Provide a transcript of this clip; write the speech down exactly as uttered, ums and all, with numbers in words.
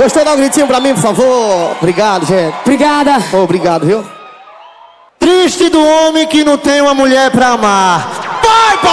Gostou? Dá um gritinho pra mim, por favor. Obrigado, gente. Obrigada. Obrigado, viu? Triste do homem que não tem uma mulher pra amar. Vai, pô!